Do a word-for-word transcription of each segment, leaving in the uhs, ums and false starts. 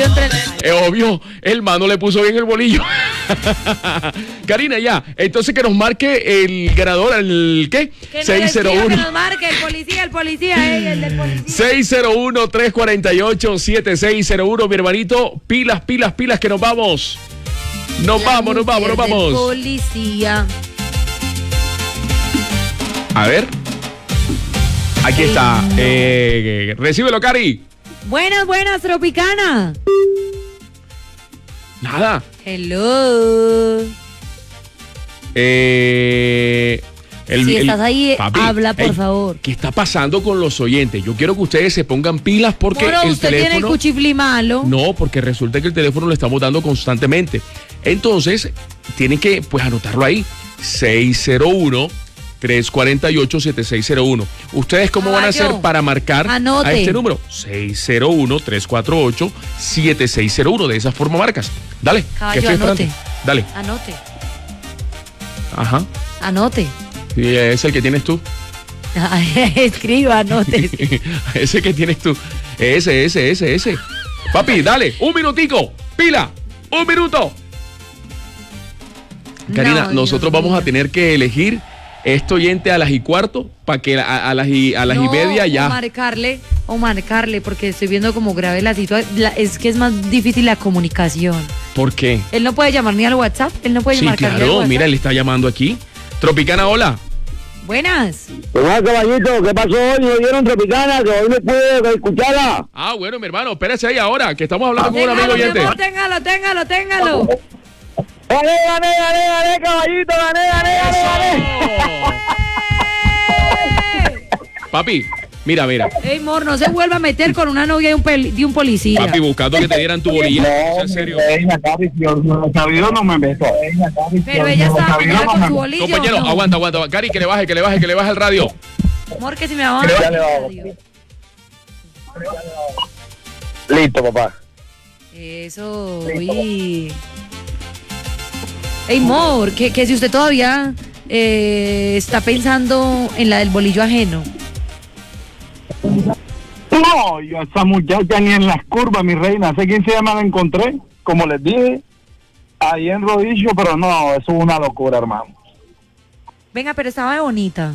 entre el... Es obvio, el mano le puso bien el bolillo. Karina, ya. Entonces que nos marque el ganador, el ¿qué? Que seis cero uno. Que nos marque el policía, el policía, eh, el del policía. seis cero uno, tres cuatro ocho, siete seis cero uno, mi hermanito. Pilas, pilas, pilas, que nos vamos. Nos La vamos, nos vamos, nos mujer del vamos. Policía. A ver. Aquí Ey, está. no. Eh, recíbelo, Cari. Buenas, buenas, Tropicana. Nada. Hello. Eh, el, si el- estás ahí, papi, habla, por ey, favor. ¿Qué está pasando con los oyentes? Yo quiero que ustedes se pongan pilas porque Bueno, el usted tiene el teléfono... cuchiflí malo. No, porque resulta que el teléfono lo estamos dando constantemente. Entonces, tienen que pues anotarlo ahí. seis cero uno, tres cuatro ocho, siete seis cero uno. ¿Ustedes cómo van a Caballo, hacer para marcar anote. a este número? seis cero uno, tres cuatro ocho, siete seis cero uno. De esa forma marcas. Dale. Caballo, que estoy esperando. anote. Dale. Anote, Ajá. anote. Sí, es el que tienes tú. Escriba, anote. Ese que tienes tú. Ese, ese, ese, ese. Papi, dale. Un minutico. Pila. Un minuto. Karina, No, nosotros Dios vamos mío. a tener que elegir este oyente a las y cuarto para que a, a las y a las y No, media O ya. marcarle, o marcarle, porque estoy viendo como grave la situación. Es que es más difícil la comunicación. ¿Por qué? Él no puede llamar ni al WhatsApp. Él no puede Sí, marcar ni al claro, WhatsApp. mira, él está llamando aquí. Tropicana, hola. Buenas. Hola, caballito, ¿qué pasó hoy? ¿Me dieron Tropicana? Que hoy me pude escucharla. Ah, bueno, mi hermano, espérese ahí ahora, que estamos hablando con un amigo Téngalo, mi oyente. amor, téngalo, téngalo, téngalo. Gané, gané, gané, gané, caballito, gané, gané, gané, gané. Papi, mira, mira. Ey, mor, no se vuelva a meter con una novia de un, pel- de un policía. Papi, buscando que te dieran tu bolilla. No, ¿En serio? reina, papi, si yo no lo sabido, no me meto. Reina, papi, si Pero yo ella no lo estaba sabido, mañana no con me su meto. bolillo. Compañero, ¿no? aguanta, aguanta. Cari, que le baje, que le baje, que le baje el radio. Amor, que si me va a Creo- bajar. Listo, papá. Eso, uy. Ey, mor, que, que si usted todavía eh, está pensando en la del bolillo ajeno. No, yo a esa muchacha ni en las curvas, mi reina. Sé quién se llama, la encontré, como les dije, ahí en Rodillo, pero no, eso es una locura, hermano. Venga, pero estaba bonita.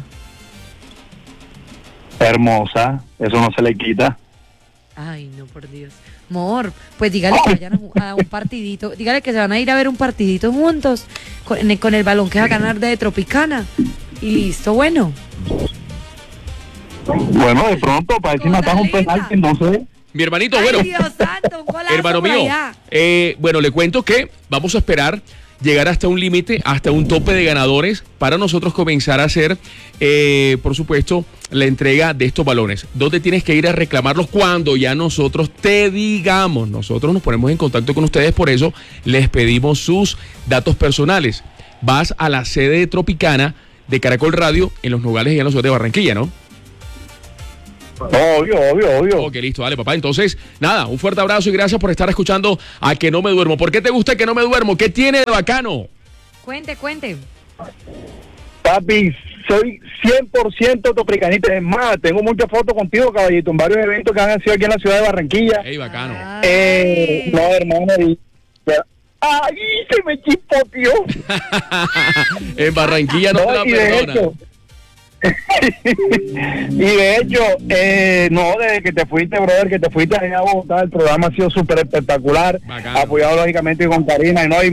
Hermosa, eso no se le quita. Ay, no, por Dios. Mor, pues dígale que vayan a, ju- a un partidito. Dígale que se van a ir a ver un partidito juntos con, el- con el balón que va a ganar de Tropicana. Y listo, bueno. Bueno, de pronto, para decir matar un penalti, no sé. Mi hermanito, Ay, bueno. Dios santo, un golazo Hermano por mío, allá. eh, bueno, le cuento que vamos a esperar llegar hasta un límite, hasta un tope de ganadores para nosotros comenzar a hacer, eh, por supuesto, la entrega de estos balones. ¿Dónde tienes que ir a reclamarlos? Cuando ya nosotros te digamos. Nosotros nos ponemos en contacto con ustedes, por eso les pedimos sus datos personales. Vas a la sede de Tropicana de Caracol Radio en Los Nogales y en la ciudad de Barranquilla, ¿no? Obvio, obvio, obvio. Ok, listo, dale, papá. Entonces, nada, un fuerte abrazo y gracias por estar escuchando a Que No Me Duermo. ¿Por qué te gusta Que No Me Duermo? ¿Qué tiene de bacano? Cuente, cuente. Papi, soy cien por ciento topricanita. Es más, tengo muchas fotos contigo, caballito, en varios eventos que han sido aquí en la ciudad de Barranquilla. Ey, bacano. Ay. Eh, no, hermano. Y, ¡ay, se me chispoteó! En Barranquilla no, te la No, y de perdona. hecho, y de hecho, eh, no, desde que te fuiste, brother, que te fuiste allá a Bogotá, el programa ha sido súper espectacular, Bacano. apoyado lógicamente con Karina, y no, y